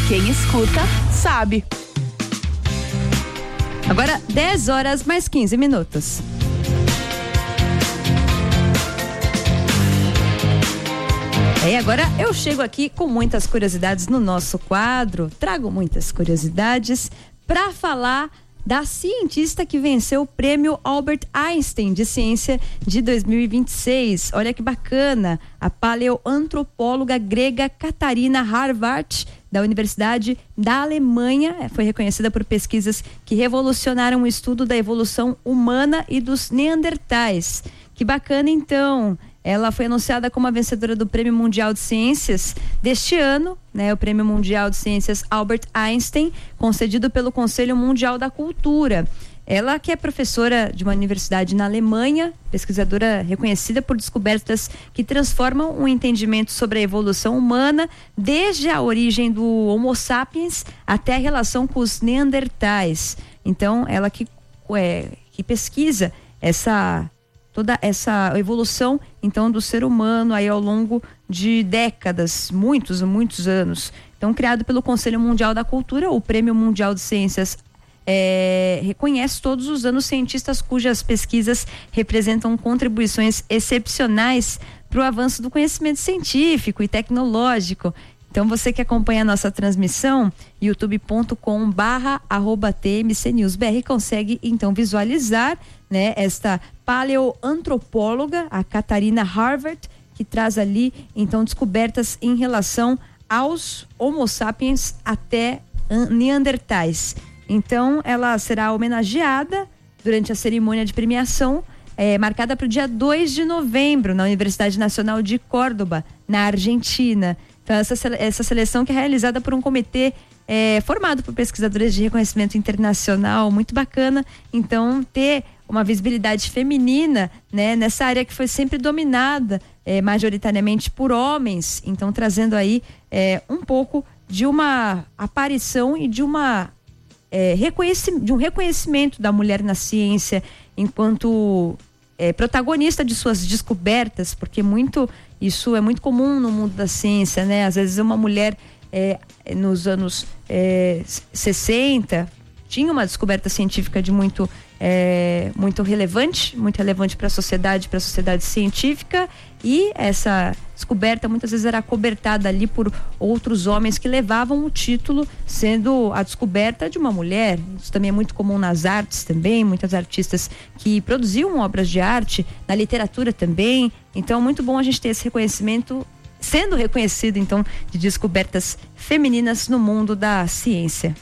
Quem escuta, sabe. Agora 10 horas mais 15 minutos. E agora eu chego aqui com muitas curiosidades no nosso quadro. Trago muitas curiosidades para falar da cientista que venceu o prêmio Albert Einstein de ciência de 2026. Olha que bacana, a paleoantropóloga grega Katarina Harvard, da Universidade da Alemanha, foi reconhecida por pesquisas que revolucionaram o estudo da evolução humana e dos neandertais. Que bacana, então. Ela foi anunciada como a vencedora do Prêmio Mundial de Ciências deste ano, né? O Prêmio Mundial de Ciências Albert Einstein, concedido pelo Conselho Mundial da Cultura. Ela que é professora de uma universidade na Alemanha, pesquisadora reconhecida por descobertas que transformam o entendimento sobre a evolução humana, desde a origem do Homo sapiens até a relação com os neandertais. Então, ela que pesquisa toda essa evolução, então, do ser humano aí ao longo de décadas, muitos anos. Então, criado pelo Conselho Mundial da Cultura, o Prêmio Mundial de Ciências reconhece todos os anos cientistas cujas pesquisas representam contribuições excepcionais para o avanço do conhecimento científico e tecnológico. Então, você que acompanha a nossa transmissão, youtube.com/TMCNewsBR, consegue então visualizar, né, esta paleoantropóloga, a Katarina Harvard, que traz ali então descobertas em relação aos Homo sapiens até neandertais. Então, ela será homenageada durante a cerimônia de premiação, marcada para o dia 2 de novembro, na Universidade Nacional de Córdoba, na Argentina. Então, essa seleção que é realizada por um comitê formado por pesquisadores de reconhecimento internacional, muito bacana. Então, ter uma visibilidade feminina, né, nessa área que foi sempre dominada majoritariamente por homens. Então, trazendo aí um pouco de uma aparição e de um reconhecimento da mulher na ciência enquanto protagonista de suas descobertas, porque isso é muito comum no mundo da ciência, né? Às vezes uma mulher nos anos 60 tinha uma descoberta científica de muito relevante para a sociedade científica, e essa descoberta muitas vezes era cobertada ali por outros homens que levavam o título, sendo a descoberta de uma mulher. Isso também é muito comum nas artes também, muitas artistas que produziam obras de arte, na literatura também. Então, muito bom a gente ter esse reconhecimento, sendo reconhecido então, de descobertas femininas no mundo da ciência.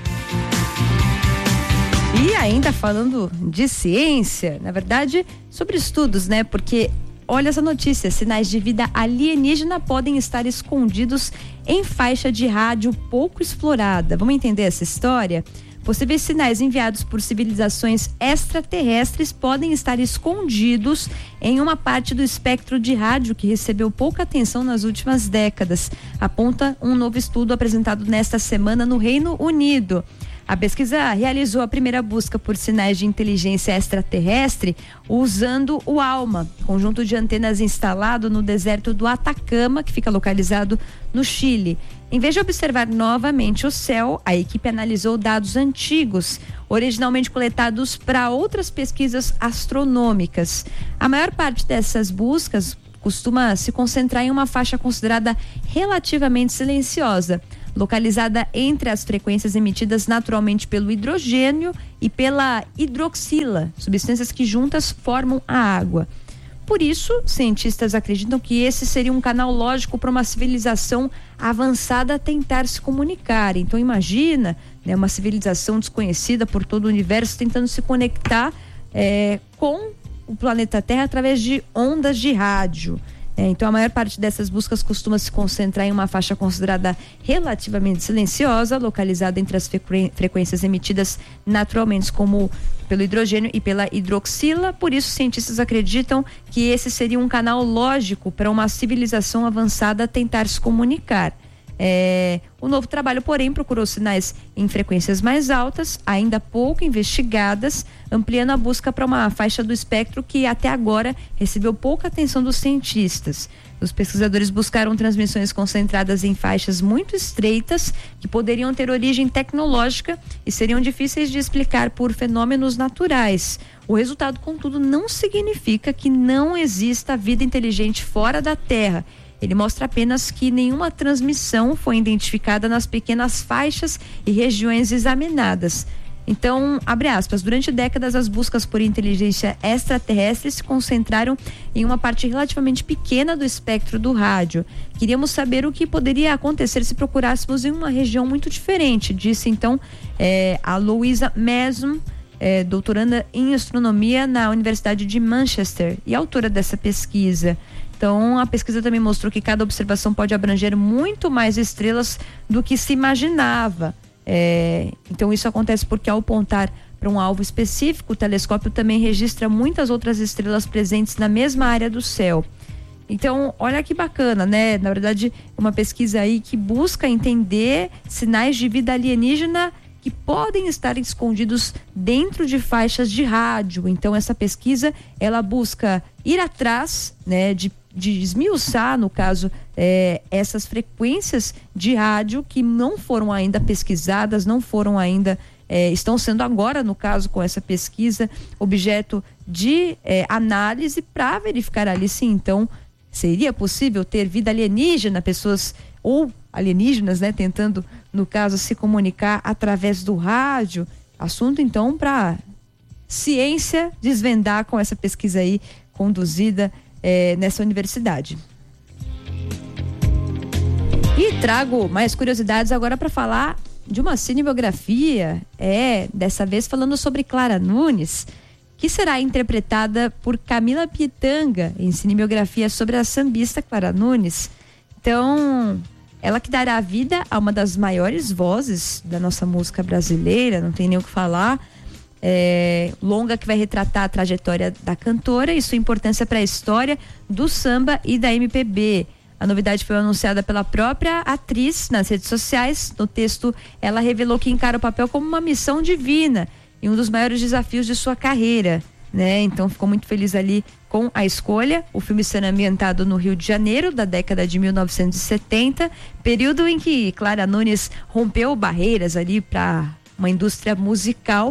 E ainda falando de ciência, na verdade, sobre estudos, né? Porque olha essa notícia: sinais de vida alienígena podem estar escondidos em faixa de rádio pouco explorada. Vamos entender essa história? Possíveis sinais enviados por civilizações extraterrestres podem estar escondidos em uma parte do espectro de rádio que recebeu pouca atenção nas últimas décadas, aponta um novo estudo apresentado nesta semana no Reino Unido. A pesquisa realizou a primeira busca por sinais de inteligência extraterrestre usando o ALMA, conjunto de antenas instalado no deserto do Atacama, que fica localizado no Chile. Em vez de observar novamente o céu, a equipe analisou dados antigos, originalmente coletados para outras pesquisas astronômicas. A maior parte dessas buscas costuma se concentrar em uma faixa considerada relativamente silenciosa, localizada entre as frequências emitidas naturalmente pelo hidrogênio e pela hidroxila, substâncias que juntas formam a água. Por isso, cientistas acreditam que esse seria um canal lógico para uma civilização avançada tentar se comunicar. Então, imagina, né, uma civilização desconhecida por todo o universo tentando se conectar com o planeta Terra através de ondas de rádio. Então, a maior parte dessas buscas costuma se concentrar em uma faixa considerada relativamente silenciosa, localizada entre as frequências emitidas naturalmente, como pelo hidrogênio e pela hidroxila. Por isso, cientistas acreditam que esse seria um canal lógico para uma civilização avançada tentar se comunicar. O novo trabalho, porém, procurou sinais em frequências mais altas, ainda pouco investigadas, ampliando a busca para uma faixa do espectro que até agora recebeu pouca atenção dos cientistas. Os pesquisadores buscaram transmissões concentradas em faixas muito estreitas, que poderiam ter origem tecnológica e seriam difíceis de explicar por fenômenos naturais. O resultado, contudo, não significa que não exista vida inteligente fora da Terra. Ele mostra apenas que nenhuma transmissão foi identificada nas pequenas faixas e regiões examinadas. Então, abre aspas, durante décadas as buscas por inteligência extraterrestre se concentraram em uma parte relativamente pequena do espectro do rádio. Queríamos saber o que poderia acontecer se procurássemos em uma região muito diferente, disse então a Louisa Mason, doutoranda em astronomia na Universidade de Manchester e autora dessa pesquisa. Então, a pesquisa também mostrou que cada observação pode abranger muito mais estrelas do que se imaginava. Então isso acontece porque ao apontar para um alvo específico, o telescópio também registra muitas outras estrelas presentes na mesma área do céu. Então, olha que bacana, né? Na verdade, uma pesquisa aí que busca entender sinais de vida alienígena que podem estar escondidos dentro de faixas de rádio. Então, essa pesquisa, ela busca ir atrás, né, de esmiuçar, no caso, essas frequências de rádio que não foram ainda pesquisadas, não foram ainda, estão sendo agora, no caso, com essa pesquisa, objeto de análise para verificar ali se então seria possível ter vida alienígena, pessoas ou alienígenas, né, tentando, no caso, se comunicar através do rádio. Assunto, então, para ciência desvendar com essa pesquisa aí conduzida nessa universidade. E trago mais curiosidades agora para falar de uma cinebiografia, dessa vez falando sobre Clara Nunes, que será interpretada por Camila Pitanga em cinebiografia sobre a sambista Clara Nunes. Então, ela que dará vida a uma das maiores vozes da nossa música brasileira, não tem nem o que falar. Longa que vai retratar a trajetória da cantora e sua importância para a história do samba e da MPB. A novidade foi anunciada pela própria atriz nas redes sociais. No texto, ela revelou que encara o papel como uma missão divina e um dos maiores desafios de sua carreira, né? Então ficou muito feliz ali com a escolha. O filme será ambientado no Rio de Janeiro, da década de 1970, período em que Clara Nunes rompeu barreiras ali para uma indústria musical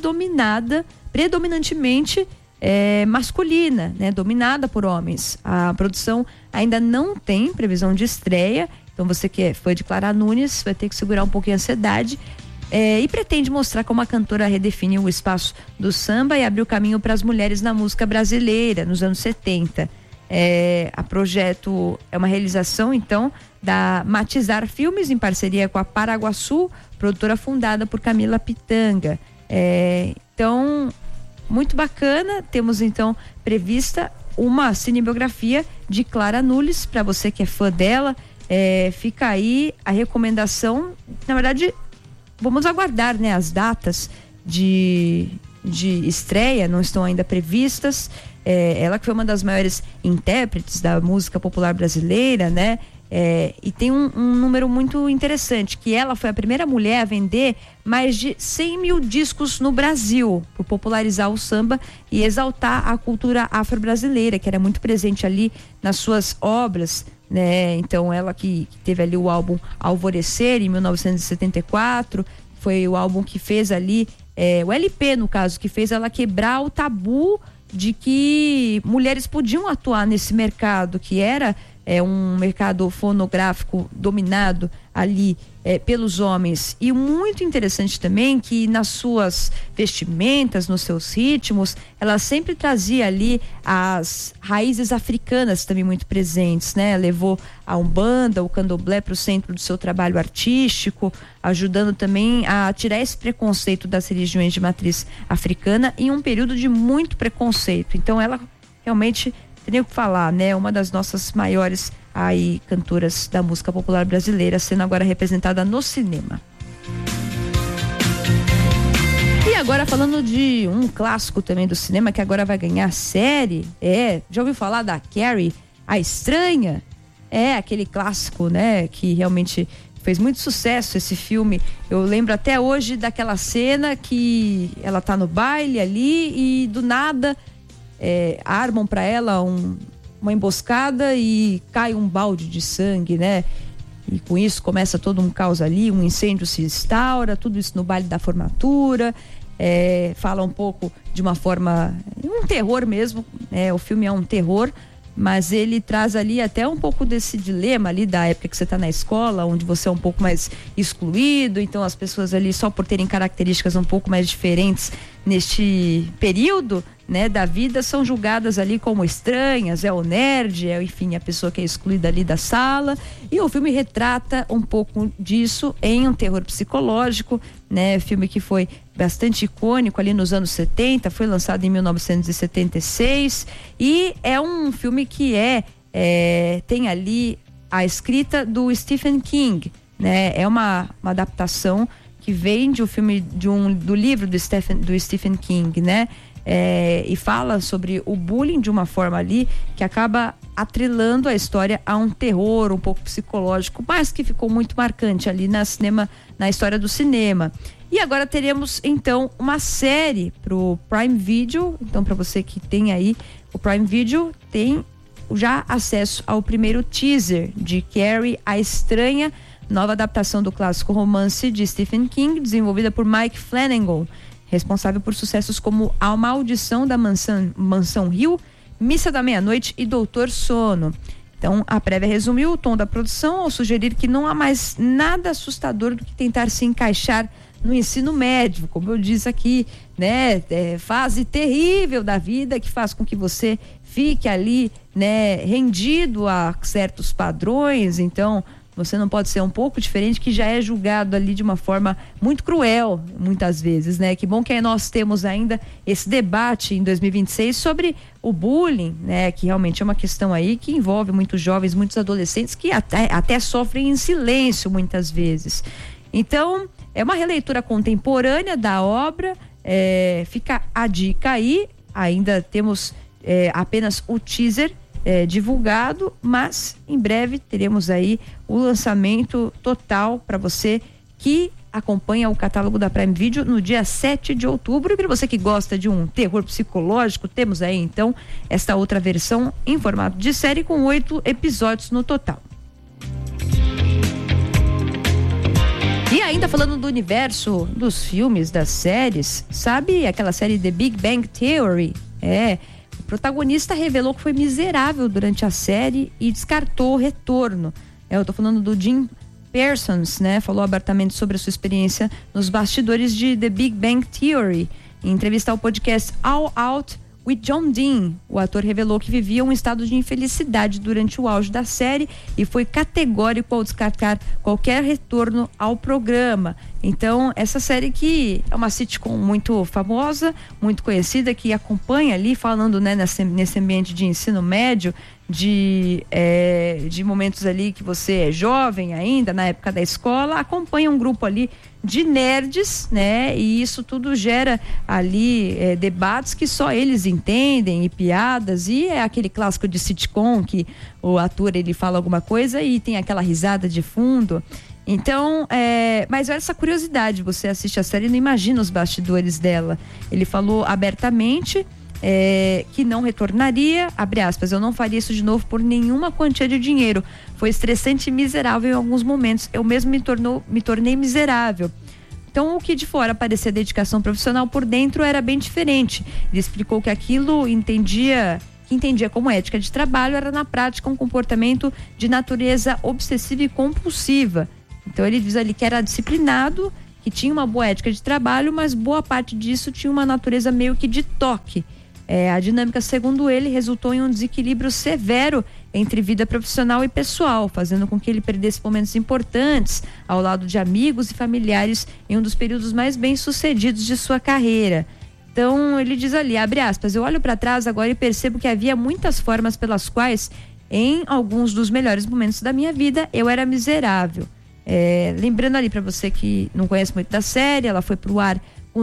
predominantemente masculina, né? Dominada por homens. A produção ainda não tem previsão de estreia, então você que é fã de Clara Nunes vai ter que segurar um pouquinho a ansiedade, e pretende mostrar como a cantora redefiniu o espaço do samba e abriu caminho para as mulheres na música brasileira nos anos 70. A projeto é uma realização então da Matizar Filmes em parceria com a Paraguaçu, produtora fundada por Camila Pitanga. Então, muito bacana. Temos então prevista uma cinebiografia de Clara Nunes para você que é fã dela. Fica aí a recomendação. Na verdade, vamos aguardar, né, as datas de estreia, não estão ainda previstas. Ela que foi uma das maiores intérpretes da música popular brasileira, né? E tem um número muito interessante, que ela foi a primeira mulher a vender mais de 100 mil discos no Brasil, por popularizar o samba e exaltar a cultura afro-brasileira, que era muito presente ali nas suas obras, né? Então ela que teve ali o álbum Alvorecer em 1974, foi o álbum que fez ali, o LP no caso, que fez ela quebrar o tabu de que mulheres podiam atuar nesse mercado, que era um mercado fonográfico dominado ali pelos homens. E muito interessante também que nas suas vestimentas, nos seus ritmos, ela sempre trazia ali as raízes africanas também muito presentes, né? Levou a Umbanda, o Candomblé para o centro do seu trabalho artístico, ajudando também a tirar esse preconceito das religiões de matriz africana em um período de muito preconceito. Então ela realmente, tem o que falar, né? Uma das nossas maiores aí cantoras da música popular brasileira, sendo agora representada no cinema. E agora falando de um clássico também do cinema, que agora vai ganhar série, já ouviu falar da Carrie, a Estranha? É aquele clássico, né? Que realmente fez muito sucesso esse filme. Eu lembro até hoje daquela cena que ela tá no baile ali e do nada armam para ela uma emboscada e cai um balde de sangue, né? E com isso começa todo um caos ali, um incêndio se instaura, tudo isso no baile da formatura. Fala um pouco de uma forma, um terror mesmo, né? O filme é um terror, mas ele traz ali até um pouco desse dilema ali da época que você está na escola, onde você é um pouco mais excluído, então as pessoas ali só por terem características um pouco mais diferentes neste período, né, da vida, são julgadas ali como estranhas, o nerd, enfim, a pessoa que é excluída ali da sala. E o filme retrata um pouco disso em um terror psicológico, né, filme que foi bastante icônico ali nos anos 70, foi lançado em 1976 e é um filme que tem ali a escrita do Stephen King, né, é uma adaptação que vem de um filme do livro do Stephen King, né? E fala sobre o bullying de uma forma ali que acaba atrelando a história a um terror um pouco psicológico, mas que ficou muito marcante ali na história do cinema. E agora teremos então uma série pro Prime Video. Então, para você que tem aí o Prime Video, tem já acesso ao primeiro teaser de Carrie, a Estranha, nova adaptação do clássico romance de Stephen King, desenvolvida por Mike Flanagan, responsável por sucessos como A Maldição da Mansão Hill, Missa da Meia-Noite e Doutor Sono. Então, a prévia resumiu o tom da produção ao sugerir que não há mais nada assustador do que tentar se encaixar no ensino médio, como eu disse aqui, né? Fase terrível da vida que faz com que você fique ali, né, rendido a certos padrões. Então, você não pode ser um pouco diferente, que já é julgado ali de uma forma muito cruel, muitas vezes, né? Que bom que aí nós temos ainda esse debate em 2026 sobre o bullying, né? Que realmente é uma questão aí que envolve muitos jovens, muitos adolescentes que até sofrem em silêncio muitas vezes. Então, é uma releitura contemporânea da obra, fica a dica aí, ainda temos apenas o teaser divulgado, mas em breve teremos aí o lançamento total para você que acompanha o catálogo da Prime Video no dia 7 de outubro. E para você que gosta de um terror psicológico, temos aí então esta outra versão em formato de série com 8 episódios no total. E ainda falando do universo dos filmes, das séries, sabe aquela série The Big Bang Theory? O protagonista revelou que foi miserável durante a série e descartou o retorno. Eu tô falando do Jim Parsons, né? Falou abertamente sobre a sua experiência nos bastidores de The Big Bang Theory. Em entrevista ao podcast All Out with John Dean, o ator revelou que vivia um estado de infelicidade durante o auge da série e foi categórico ao descartar qualquer retorno ao programa. Então, essa série que é uma sitcom muito famosa, muito conhecida, que acompanha ali, falando, né, nesse ambiente de ensino médio, de momentos ali que você é jovem ainda, na época da escola, acompanha um grupo ali de nerds, né? E isso tudo gera ali debates que só eles entendem e piadas, e é aquele clássico de sitcom que o ator ele fala alguma coisa e tem aquela risada de fundo. Então, mas olha essa curiosidade, você assiste a série e não imagina os bastidores dela. Ele falou abertamente que não retornaria, abre aspas, eu não faria isso de novo por nenhuma quantia de dinheiro. Foi estressante e miserável em alguns momentos. Eu mesmo me tornei miserável. Então, o que de fora parecia dedicação profissional, por dentro era bem diferente. Ele explicou que aquilo entendia como ética de trabalho era na prática um comportamento de natureza obsessiva e compulsiva. Então, ele diz ali que era disciplinado, que tinha uma boa ética de trabalho, mas boa parte disso tinha uma natureza meio que de toque. A dinâmica, segundo ele, resultou em um desequilíbrio severo entre vida profissional e pessoal, fazendo com que ele perdesse momentos importantes ao lado de amigos e familiares em um dos períodos mais bem-sucedidos de sua carreira. Então, ele diz ali, abre aspas, eu olho para trás agora e percebo que havia muitas formas pelas quais, em alguns dos melhores momentos da minha vida, eu era miserável. Lembrando ali para você que não conhece muito da série, ela foi pro ar com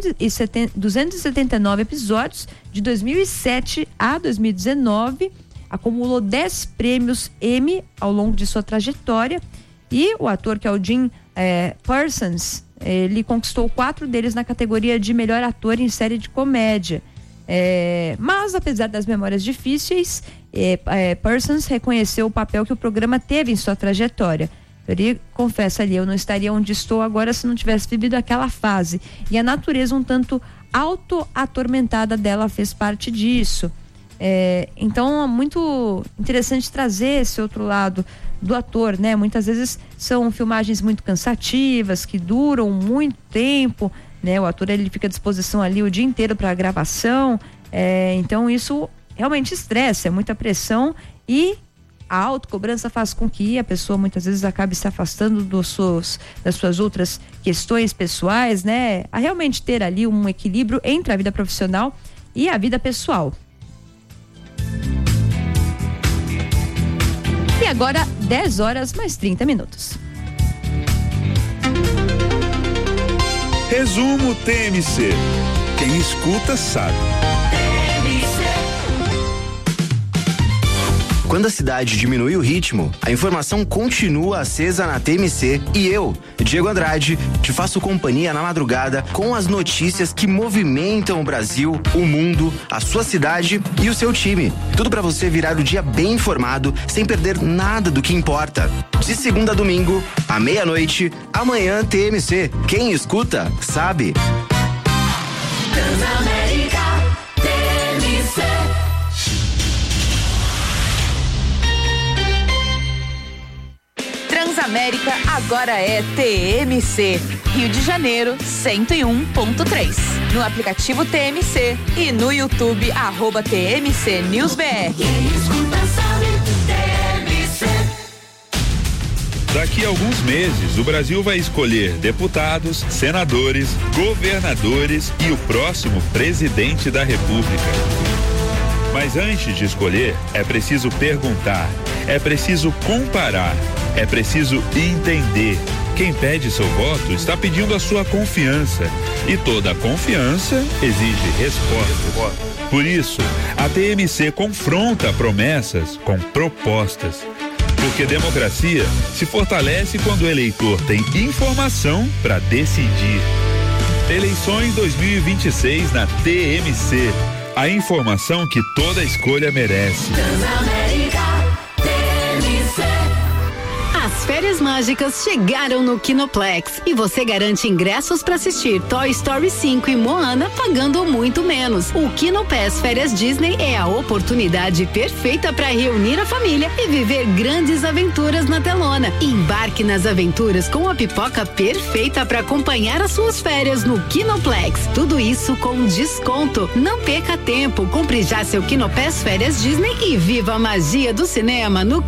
279 episódios de 2007 a 2019. acumulou 10 prêmios Emmy ao longo de sua trajetória, e o ator, que é o Jim Parsons, ele conquistou 4 deles na categoria de melhor ator em série de comédia. Mas apesar das memórias difíceis, Parsons reconheceu o papel que o programa teve em sua trajetória. Ele confessa ali: eu não estaria onde estou agora se não tivesse vivido aquela fase, e a natureza um tanto auto-atormentada dela fez parte disso. Então é muito interessante trazer esse outro lado do ator, né? Muitas vezes são filmagens muito cansativas, que duram muito tempo, né? O ator, ele fica à disposição ali o dia inteiro para a gravação, então isso realmente estressa, é muita pressão, e a autocobrança faz com que a pessoa muitas vezes acabe se afastando das suas outras questões pessoais, né? A realmente ter ali um equilíbrio entre a vida profissional e a vida pessoal. E agora, 10 horas mais 30 minutos. Resumo TMC. Quem escuta sabe. Quando a cidade diminui o ritmo, a informação continua acesa na TMC e eu, Diego Andrade, te faço companhia na madrugada com as notícias que movimentam o Brasil, o mundo, a sua cidade e o seu time. Tudo para você virar o dia bem informado, sem perder nada do que importa. De segunda a domingo, à meia-noite, amanhã TMC. Quem escuta, sabe. Transamérica, TMC. Transamérica agora é TMC. Rio de Janeiro 101.3. No aplicativo TMC e no YouTube @TMC News BR. Quem escuta sabe, TMC. Daqui a alguns meses, o Brasil vai escolher deputados, senadores, governadores e o próximo presidente da República. Mas antes de escolher, é preciso perguntar, é preciso comparar, é preciso entender. Quem pede seu voto está pedindo a sua confiança. E toda confiança exige resposta. Por isso, a TMC confronta promessas com propostas. Porque democracia se fortalece quando o eleitor tem informação para decidir. Eleições 2026 na TMC. A informação que toda escolha merece. As férias mágicas chegaram no Kinoplex e você garante ingressos para assistir Toy Story 5 e Moana pagando muito menos. O Kinopass Férias Disney é a oportunidade perfeita para reunir a família e viver grandes aventuras na telona. Embarque nas aventuras com a pipoca perfeita para acompanhar as suas férias no Kinoplex. Tudo isso com desconto. Não perca tempo, compre já seu Kinopass Férias Disney e viva a magia do cinema no